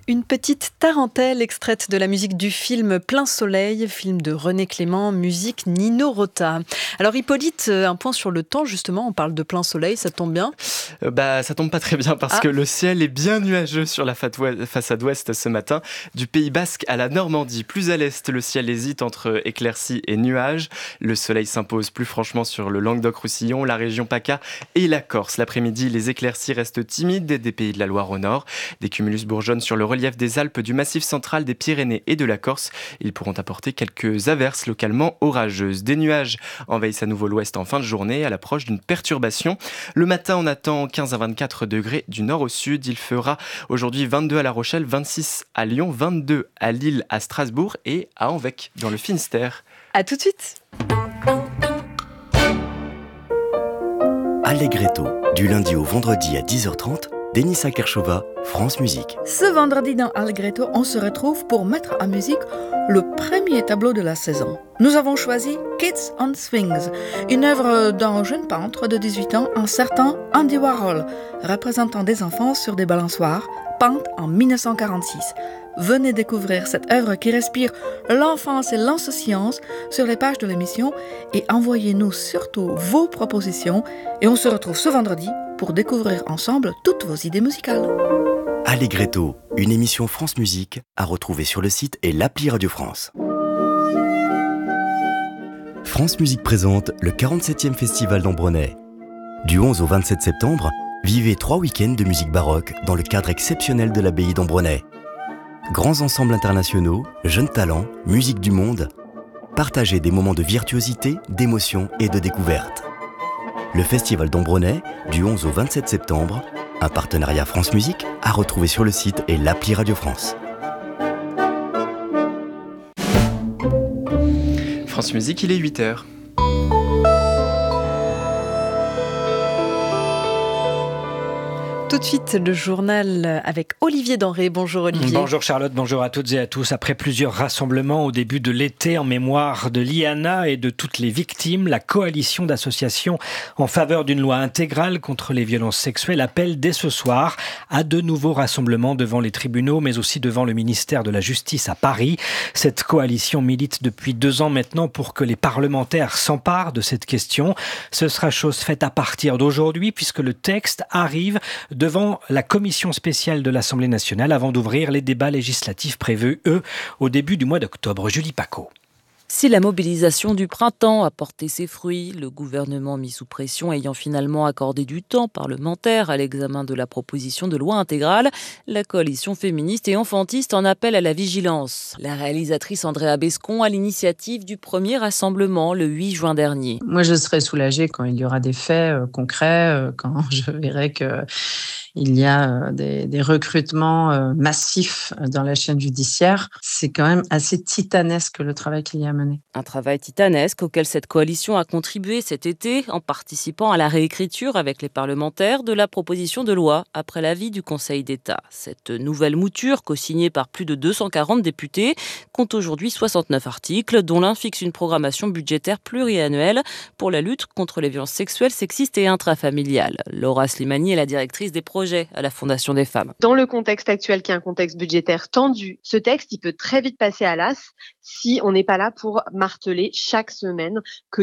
Une petite tarentelle extraite de la musique du film Plein Soleil, film de René Clément, musique Nino Rota. Alors Hippolyte, un point sur le temps justement, on parle de plein soleil, ça tombe bien? Ça tombe pas très bien parce que le ciel est bien nuageux sur la façade ouest ce matin, du Pays Basque à la Normandie. Plus à l'est, le ciel hésite entre éclaircies et nuages. Le soleil s'impose plus franchement sur le Languedoc-Roussillon, la région PACA et la Corse. L'après-midi, les éclaircies restent timides des Pays de la Loire au nord. Des cumulus bourgeonnent sur le relief des Alpes, du Massif central, des Pyrénées et de la Corse. Ils pourront apporter quelques averses localement orageuses. Des nuages envahissent à nouveau l'ouest en fin de journée à l'approche d'une perturbation. Le matin, on attend 15 à 24 degrés du nord au sud. Il fera aujourd'hui 22 à La Rochelle, 26 à Lyon, 22 à Lille, à Strasbourg et à Anvec dans le Finistère. À tout de suite. Allegretto, du lundi au vendredi à 10h30, Denisa Kershova, France Musique. Ce vendredi dans Allegretto, on se retrouve pour mettre en musique le premier tableau de la saison. Nous avons choisi Kids on Swings, une œuvre d'un jeune peintre de 18 ans, un certain Andy Warhol, représentant des enfants sur des balançoires, peinte en 1946. Venez découvrir cette œuvre qui respire l'enfance et l'insouciance sur les pages de l'émission et envoyez-nous surtout vos propositions et on se retrouve ce vendredi pour découvrir ensemble toutes vos idées musicales. Allegretto, une émission France Musique à retrouver sur le site et l'appli Radio France. France Musique présente le 47e Festival d'Ambronay. Du 11 au 27 septembre, vivez 3 week-ends de musique baroque dans le cadre exceptionnel de l'abbaye d'Ambronay. Grands ensembles internationaux, jeunes talents, musique du monde. Partagez des moments de virtuosité, d'émotion et de découverte. Le Festival d'Ambronay, du 11 au 27 septembre, un partenariat France Musique à retrouver sur le site et l'appli Radio France. France Musique, il est 8h. Tout de suite, le journal avec Olivier Denré. Bonjour Olivier. Bonjour Charlotte, bonjour à toutes et à tous. Après plusieurs rassemblements au début de l'été en mémoire de Liana et de toutes les victimes, la coalition d'associations en faveur d'une loi intégrale contre les violences sexuelles appelle dès ce soir à de nouveaux rassemblements devant les tribunaux, mais aussi devant le ministère de la Justice à Paris. Cette coalition milite depuis 2 ans maintenant pour que les parlementaires s'emparent de cette question. Ce sera chose faite à partir d'aujourd'hui puisque le texte arrive devant la commission spéciale de l'Assemblée nationale avant d'ouvrir les débats législatifs prévus, eux, au début du mois d'octobre. Julie Paco. Si la mobilisation du printemps a porté ses fruits, le gouvernement mis sous pression ayant finalement accordé du temps parlementaire à l'examen de la proposition de loi intégrale, la coalition féministe et enfantiste en appelle à la vigilance. La réalisatrice Andréa Bescon à l'initiative du premier rassemblement le 8 juin dernier. Moi, je serai soulagée quand il y aura des faits concrets, quand je verrai que il y a des recrutements massifs dans la chaîne judiciaire. C'est quand même assez titanesque le travail qu'il y a mené. Un travail titanesque auquel cette coalition a contribué cet été en participant à la réécriture avec les parlementaires de la proposition de loi après l'avis du Conseil d'État. Cette nouvelle mouture, co-signée par plus de 240 députés, compte aujourd'hui 69 articles, dont l'un fixe une programmation budgétaire pluriannuelle pour la lutte contre les violences sexuelles, sexistes et intrafamiliales. Laura Slimani est la directrice des projets à la Fondation des femmes. Dans le contexte actuel, qui est un contexte budgétaire tendu, ce texte, il peut très vite passer à l'as si on n'est pas là pour marteler chaque semaine que